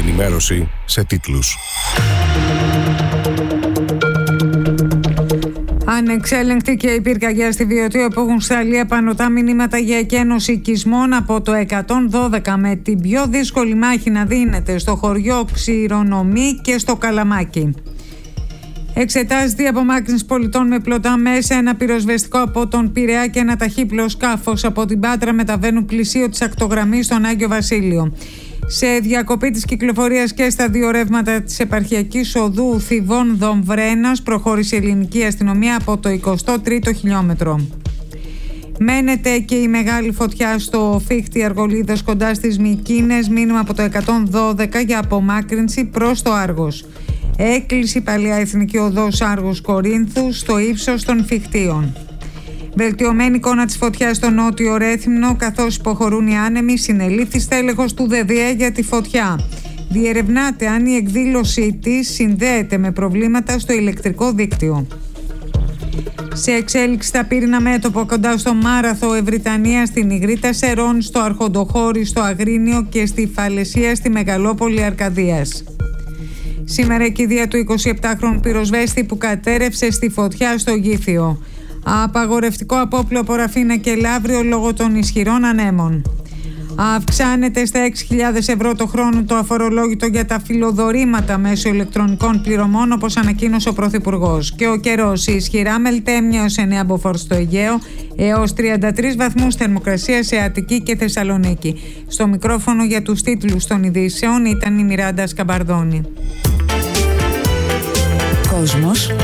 ενημέρωση σε τίτλους. Ανεξέλεγκτη και η πυρκαγιά στη Βιωτίο που έχουν σταλεί επανωτά μηνύματα για εκένωση οικισμών από το 112, με την πιο δύσκολη μάχη να δίνεται στο χωριό Ξηρονομή και στο Καλαμάκι. Εξετάζεται η απομάκρυνση πολιτών με πλωτά μέσα. Ένα πυροσβεστικό από τον Πειραιά και ένα ταχύπλοο σκάφος από την Πάτρα μεταβαίνουν πλησίο της ακτογραμμής στον Άγιο Βασίλειο. Σε διακοπή της κυκλοφορίας και στα δύο ρεύματα της επαρχιακής οδού Θηβών Δομβρένας προχώρησε η ελληνική αστυνομία από το 23ο χιλιόμετρο. Μένεται και η μεγάλη φωτιά στο Φίχτη Αργολίδας κοντά στις Μυκίνες, μήνυμα από το 112 για απομάκρυνση προς το Άργος. Έκλεισε η παλιά εθνική οδός Άργος Κορίνθου στο ύψος των Φιχτίων. Βελτιωμένη εικόνα της φωτιάς στο νότιο Ρέθυμνο, καθώς υποχωρούν οι άνεμοι, συνελήφθη στέλεχος του ΔΔΕ για τη φωτιά. Διερευνάται αν η εκδήλωσή της συνδέεται με προβλήματα στο ηλεκτρικό δίκτυο. Σε εξέλιξη στα πύρινα μέτωπο κοντά στο Μάραθο Ευρυτανία, στην Ιγρήτα Σερών, στο Αρχοντοχώρι, στο Αγρίνιο και στη Φαλαισία στη Μεγαλόπολη Αρκαδίας. Σήμερα η κηδεία του 27χρονου πυροσβέστη που κατέρευσε στη φωτιά στο Γήθιο. Απαγορευτικό απόπλο από Ραφίνα και Λαύριο λόγω των ισχυρών ανέμων. Αυξάνεται στα 6.000 ευρώ το χρόνο το αφορολόγητο για τα φιλοδορήματα μέσω ηλεκτρονικών πληρωμών, όπως ανακοίνωσε ο Πρωθυπουργός. Και ο καιρός, ισχυρά μελτέμια ως 9 μποφόρ στο Αιγαίο, έως 33 βαθμούς θερμοκρασία σε Αττική και Θεσσαλονίκη. Στο μικρόφωνο για τους τίτλους των ειδήσεων ήταν η Μιράντα Σκαμπαρδόνη. Κόσμος.